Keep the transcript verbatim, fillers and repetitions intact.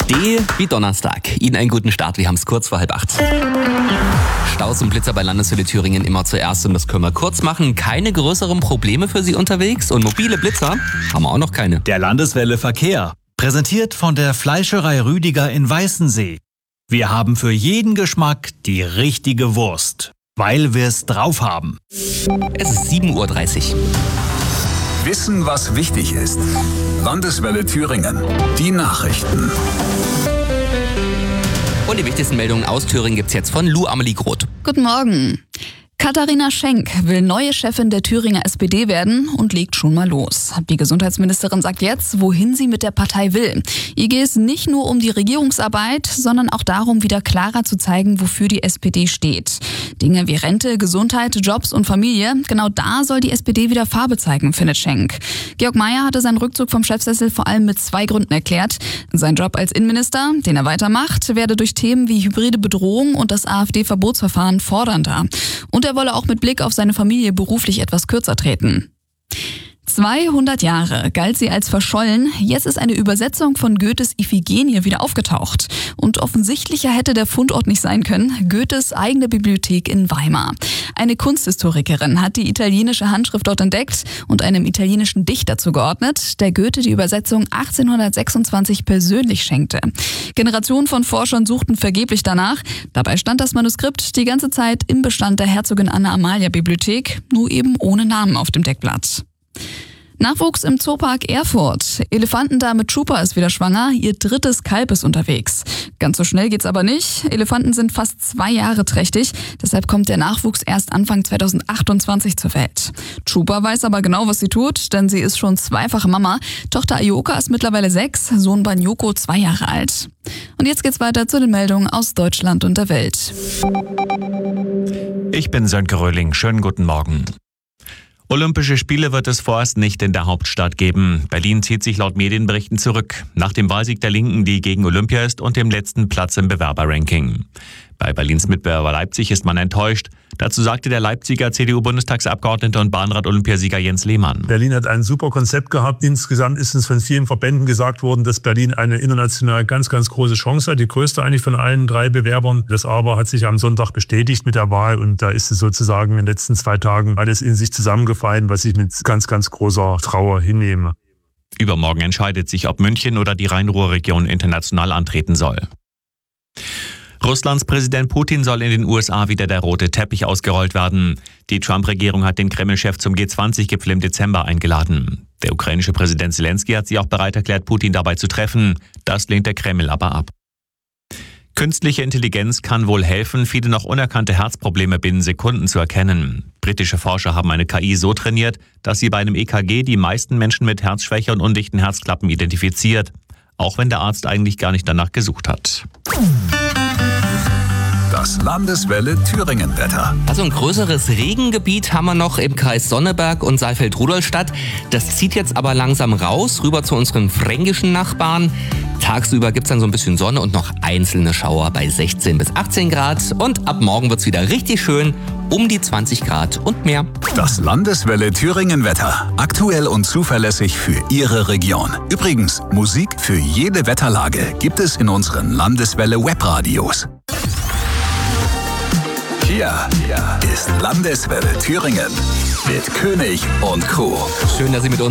D wie Donnerstag. Ihnen einen guten Start, wir haben es kurz vor halb acht. Staus und Blitzer bei Landeswelle Thüringen immer zuerst und das können wir kurz machen. Keine größeren Probleme für Sie unterwegs und mobile Blitzer haben wir auch noch keine. Der Landeswelle Verkehr, präsentiert von der Fleischerei Rüdiger in Weißensee. Wir haben für jeden Geschmack die richtige Wurst, weil wir es drauf haben. Es ist sieben Uhr dreißig. Wissen, was wichtig ist. Landeswelle Thüringen. Die Nachrichten. Und die wichtigsten Meldungen aus Thüringen gibt's jetzt von Lou Amelie Groth. Guten Morgen. Katharina Schenk will neue Chefin der Thüringer S P D werden und legt schon mal los. Die Gesundheitsministerin sagt jetzt, wohin sie mit der Partei will. Ihr geht es nicht nur um die Regierungsarbeit, sondern auch darum, wieder klarer zu zeigen, wofür die S P D steht. Dinge wie Rente, Gesundheit, Jobs und Familie, genau da soll die S P D wieder Farbe zeigen, findet Schenk. Georg Mayer hatte seinen Rückzug vom Chefsessel vor allem mit zwei Gründen erklärt. Sein Job als Innenminister, den er weitermacht, werde durch Themen wie hybride Bedrohung und das AfD-Verbotsverfahren fordernder. Und er wolle auch mit Blick auf seine Familie beruflich etwas kürzer treten. zweihundert Jahre galt sie als verschollen. Jetzt ist eine Übersetzung von Goethes Iphigenie wieder aufgetaucht. Und offensichtlicher hätte der Fundort nicht sein können. Goethes eigene Bibliothek in Weimar. Eine Kunsthistorikerin hat die italienische Handschrift dort entdeckt und einem italienischen Dichter zugeordnet, der Goethe die Übersetzung achtzehnhundertsechsundzwanzig persönlich schenkte. Generationen von Forschern suchten vergeblich danach. Dabei stand das Manuskript die ganze Zeit im Bestand der Herzogin Anna Amalia Bibliothek, nur eben ohne Namen auf dem Deckblatt. Nachwuchs im Zoopark Erfurt. Elefantendame Chupa ist wieder schwanger, ihr drittes Kalb ist unterwegs. Ganz so schnell geht's aber nicht. Elefanten sind fast zwei Jahre trächtig, deshalb kommt der Nachwuchs erst Anfang zweitausendachtundzwanzig zur Welt. Chupa weiß aber genau, was sie tut, denn sie ist schon zweifache Mama. Tochter Ayoka ist mittlerweile sechs, Sohn Banyoko zwei Jahre alt. Und jetzt geht's weiter zu den Meldungen aus Deutschland und der Welt. Ich bin Sönke Röhling, schönen guten Morgen. Olympische Spiele wird es vorerst nicht in der Hauptstadt geben. Berlin zieht sich laut Medienberichten zurück. Nach dem Wahlsieg der Linken, die gegen Olympia ist, und dem letzten Platz im Bewerberranking. Bei Berlins Mitbewerber Leipzig ist man enttäuscht. Dazu sagte der Leipziger C D U-Bundestagsabgeordnete und Bahnrad-Olympiasieger Jens Lehmann. Berlin hat ein super Konzept gehabt. Insgesamt ist es von vielen Verbänden gesagt worden, dass Berlin eine international ganz, ganz große Chance hat. Die größte eigentlich von allen drei Bewerbern. Das aber hat sich am Sonntag bestätigt mit der Wahl. Und da ist es sozusagen in den letzten zwei Tagen alles in sich zusammengefallen, was ich mit ganz, ganz großer Trauer hinnehme. Übermorgen entscheidet sich, ob München oder die Rhein-Ruhr-Region international antreten soll. Russlands Präsident Putin soll in den U S A wieder der rote Teppich ausgerollt werden. Die Trump-Regierung hat den Kreml-Chef zum G zwanzig Gipfel im Dezember eingeladen. Der ukrainische Präsident Zelensky hat sich auch bereit erklärt, Putin dabei zu treffen. Das lehnt der Kreml aber ab. Künstliche Intelligenz kann wohl helfen, viele noch unerkannte Herzprobleme binnen Sekunden zu erkennen. Britische Forscher haben eine K I so trainiert, dass sie bei einem E K G die meisten Menschen mit Herzschwäche und undichten Herzklappen identifiziert. Auch wenn der Arzt eigentlich gar nicht danach gesucht hat. Das Landeswelle Thüringen-Wetter. Also ein größeres Regengebiet haben wir noch im Kreis Sonneberg und Saalfeld-Rudolstadt. Das zieht jetzt aber langsam raus, rüber zu unseren fränkischen Nachbarn. Tagsüber gibt's dann so ein bisschen Sonne und noch einzelne Schauer bei sechzehn bis achtzehn Grad. Und ab morgen wird's wieder richtig schön, um die zwanzig Grad und mehr. Das Landeswelle Thüringen-Wetter. Aktuell und zuverlässig für Ihre Region. Übrigens, Musik für jede Wetterlage gibt es in unseren Landeswelle Webradios. Hier ist Landeswelle Thüringen mit König und Co. Schön, dass Sie mit uns